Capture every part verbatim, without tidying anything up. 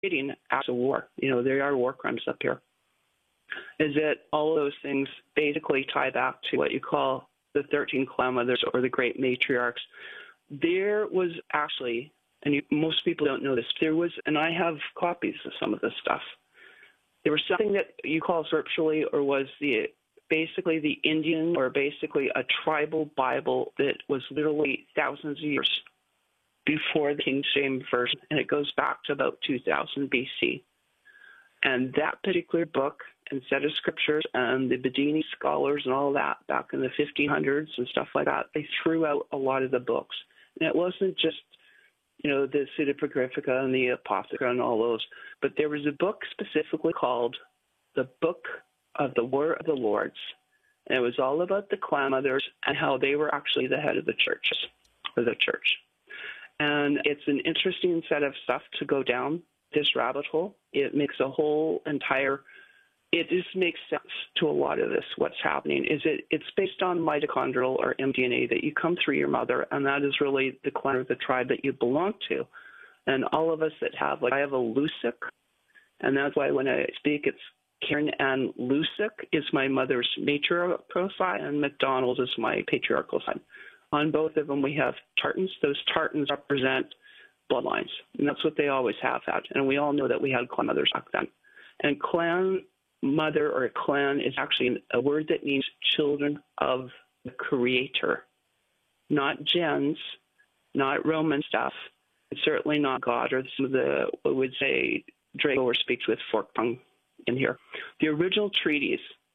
creating acts of war. You know, there are war crimes up here. Is that all of those things basically tie back to what you call the thirteen clan mothers or the great matriarchs. There was actually, and you, most people don't know this, there was, and I have copies of some of this stuff, there was something that you call scripturally, or was the basically the Indian, or basically a tribal Bible that was literally thousands of years before the King James Version, and it goes back to about two thousand B C. And that particular book and set of scriptures and the Bedini scholars and all that back in the fifteen hundreds and stuff like that, they threw out a lot of the books. And it wasn't just, you know, the Pseudepigraphica and the Apothegm and all those, but there was a book specifically called The Book of the War of the Lords. And it was all about the clan mothers and how they were actually the head of the churches, or the church. And it's an interesting set of stuff to go down this rabbit hole. It makes a whole entire, it just makes sense to a lot of this, what's happening. Is it, it's based on mitochondrial or M D N A that you come through your mother, and that is really the clan or the tribe that you belong to. And all of us that have, like I have a Lusic, and that's why when I speak, it's Karen Ann Lusic is my mother's matriarchal side, and McDonald is my patriarchal side. On both of them, we have tartans. Those tartans represent bloodlines, and that's what they always have had. And we all know that we had clan mothers back then. And clan mother or clan is actually a word that means children of the Creator, not gens, not Roman stuff, and certainly not God or some of the, what would say, Draco or speaks with forked tongue in here. The original treaties,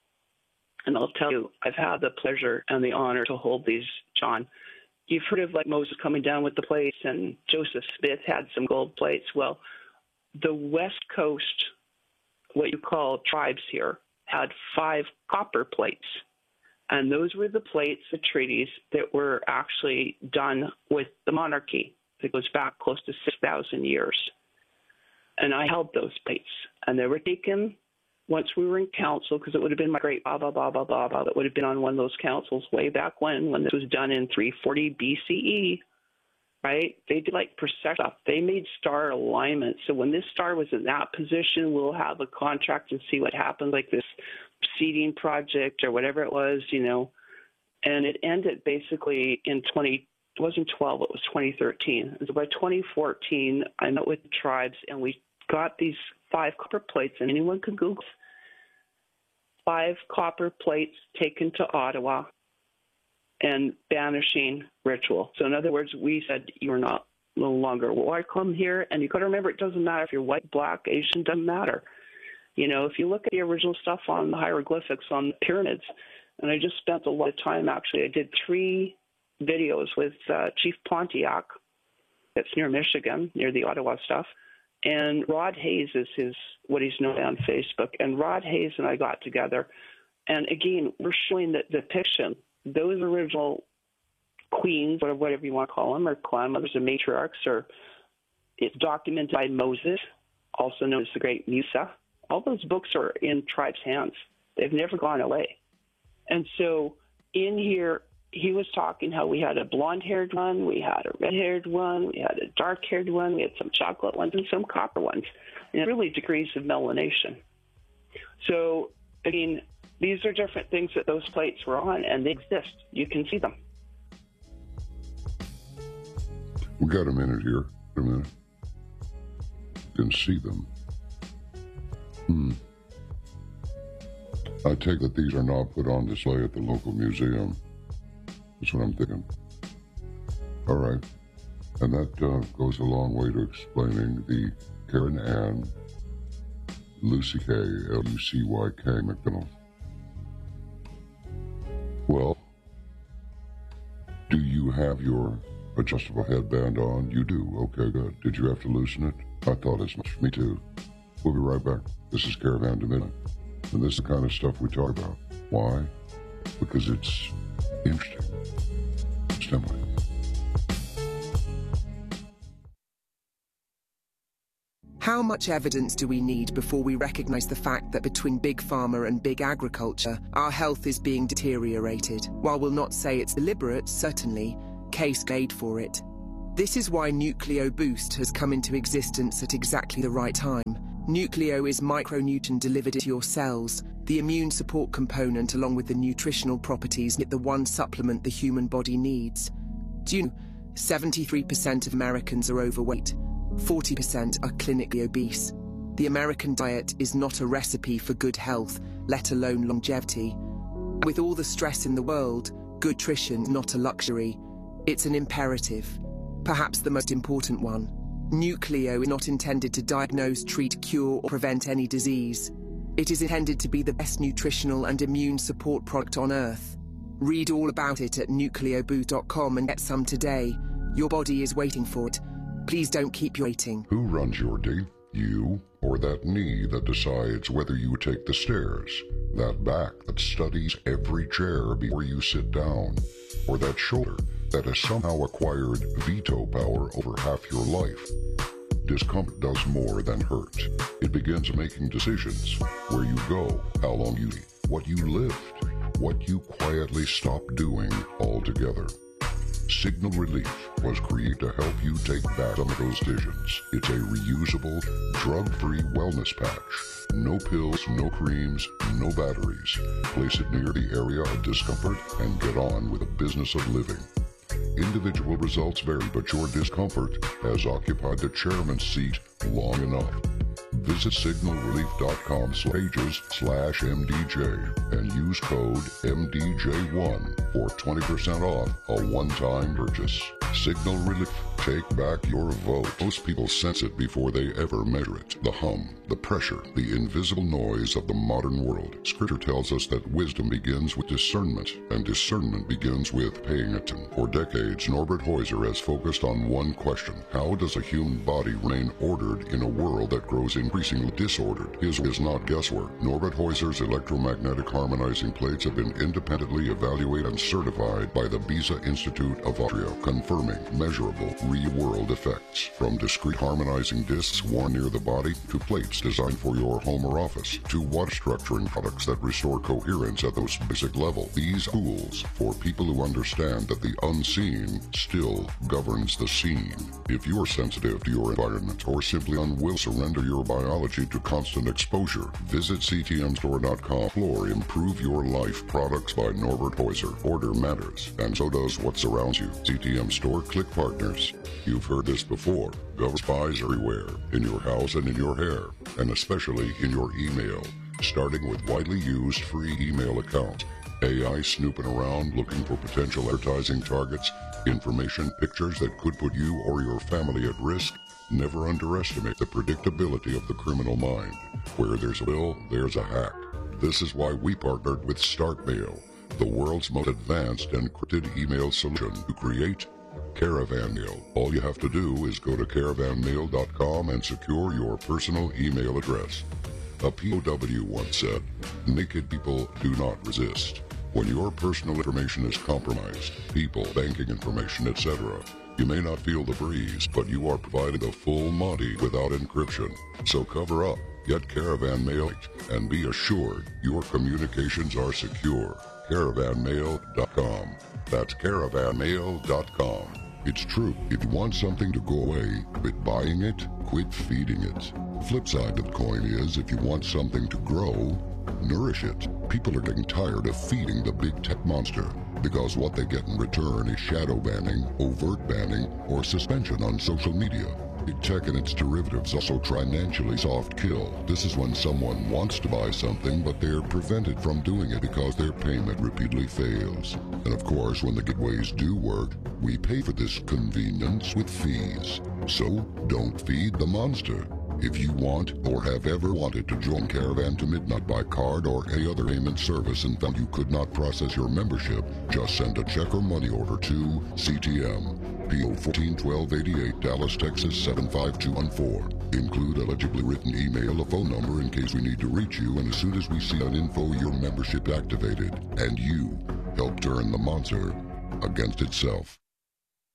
and I'll tell you, I've had the pleasure and the honor to hold these, John. You've heard of like Moses coming down with the plates, and Joseph Smith had some gold plates. Well, the West Coast, what you call tribes here, had five copper plates. And those were the plates, the treaties that were actually done with the monarchy. It goes back close to six thousand years. And I held those plates. And they were taken once we were in council, because it would have been my great blah, blah, blah, blah, blah, blah, that would have been on one of those councils way back when, when this was done in three forty B C E, right? They did like precise stuff. They made star alignment. So when this star was in that position, we'll have a contract and see what happens, like this seeding project or whatever it was, you know. And it ended basically in twenty, it wasn't twelve, it was twenty thirteen. And so by twenty fourteen, I met with the tribes, and we got these five copper plates, and anyone can Google five copper plates taken to Ottawa and banishing ritual. So in other words, we said you're not no longer welcome here, and you got to remember, it doesn't matter if you're white, black, Asian, doesn't matter. You know, if you look at the original stuff on the hieroglyphics on the pyramids, and I just spent a lot of time actually. I did three videos with uh, Chief Pontiac. That's near Michigan, near the Ottawa stuff. And Rod Hayes is his, what he's known on Facebook. And Rod Hayes and I got together. And again, we're showing the depiction. Those original queens, or whatever you want to call them, or clan mothers or matriarchs, or it's documented by Moses, also known as the Great Musa. All those books are in tribes' hands. They've never gone away. And so in here, he was talking how we had a blonde-haired one, we had a red-haired one, we had a dark-haired one, we had some chocolate ones, and some copper ones, and really degrees of melanation. So, I mean, these are different things that those plates were on, and they exist. You can see them. We got a minute here. A minute. You can see them. Hmm. I take it these are not put on display at the local museum. That's what I'm thinking. All right. And that uh, goes a long way to explaining the Karen Ann Lucy K, L U C Y K McDonald. Well, do you have your adjustable headband on? You do. Okay, good. Did you have to loosen it? I thought as much. Me too. We'll be right back. This is Caravan to Midnight. And this is the kind of stuff we talk about. Why? Because it's interesting. Stimulating. How much evidence do we need before we recognize the fact that between big pharma and big agriculture, our health is being deteriorated? While we'll not say it's deliberate, certainly, case made for it. This is why Nucleo Boost has come into existence at exactly the right time. Nucleo is micronutrient delivered into your cells, the immune support component along with the nutritional properties knit the one supplement the human body needs. Do you know, seventy-three percent of Americans are overweight, forty percent are clinically obese. The American diet is not a recipe for good health, let alone longevity. With all the stress in the world, good nutrition is not a luxury, it's an imperative. Perhaps the most important one. Nucleo is not intended to diagnose, treat, cure, or prevent any disease. It is intended to be the best nutritional and immune support product on Earth. Read all about it at nucleo boost dot com and get some today. Your body is waiting for it. Please don't keep waiting. Who runs your day? You or that knee that decides whether you take the stairs? That back that studies every chair before you sit down? Or that shoulder that has somehow acquired veto power over half your life? Discomfort does more than hurt. It begins making decisions. Where you go, how long you eat, what you lift, what you quietly stop doing altogether. Signal Relief was created to help you take back some of those decisions. It's a reusable, drug-free wellness patch. No pills, no creams, no batteries. Place it near the area of discomfort and get on with the business of living. Individual results vary, but your discomfort has occupied the chairman's seat long enough. Visit signal relief dot com pages slash M D J and use code M D J one for twenty percent off a one-time purchase. Signal Relief. Take back your vote. Most people sense it before they ever measure it. The hum, the pressure, the invisible noise of the modern world. Scripture tells us that wisdom begins with discernment, and discernment begins with paying attention. For decades, Norbert Heuser has focused on one question. How does a human body remain ordered in a world that grows increasingly disordered? His is not guesswork. Norbert Heuser's electromagnetic harmonizing plates have been independently evaluated and certified by the Beza Institute of Austria, confirming measurable real-world effects. From discrete harmonizing discs worn near the body to plates designed for your home or office to water structuring products that restore coherence at the most basic level. These tools for people who understand that the unseen still governs the scene. If you're sensitive to your environment or simply unwilling to surrender your biology to constant exposure, visit C T M store dot com or Improve Your Life products by Norbert Heuser. Order matters, and so does what surrounds you. C T M Store Click Partners. You've heard this before. Government spies everywhere, in your house and in your hair, and especially in your email, starting with widely used free email accounts. A I snooping around looking for potential advertising targets, information, pictures that could put you or your family at risk. Never underestimate the predictability of the criminal mind. Where there's a will, there's a hack. This is why we partnered with StartMail, the world's most advanced encrypted email solution to create Caravan Mail. All you have to do is go to caravan mail dot com and secure your personal email address. A P O W once said, "Naked people do not resist." When your personal information is compromised, people, banking information, et cetera, you may not feel the breeze, but you are provided a full Monty without encryption. So cover up, get Caravan Mail, and be assured your communications are secure. caravan mail dot com. That's caravan mail dot com. It's true. If you want something to go away, quit buying it, quit feeding it. Flip side of the coin is, if you want something to grow, nourish it. People are getting tired of feeding the big tech monster, because what they get in return is shadow banning, overt banning, or suspension on social media. Big tech and its derivatives also financially soft kill. This is when someone wants to buy something, but they're prevented from doing it because their payment repeatedly fails. And of course, when the giveaways do work, we pay for this convenience with fees. So, don't feed the monster. If you want or have ever wanted to join Caravan to Midnight by card or any other payment service and found you could not process your membership, just send a check or money order to C T M, P O fourteen twelve eighty-eight, Dallas, Texas seven five two one four. Include a legibly written email, a phone number in case we need to reach you, and as soon as we see that info, your membership activated, and you help turn the monster against itself.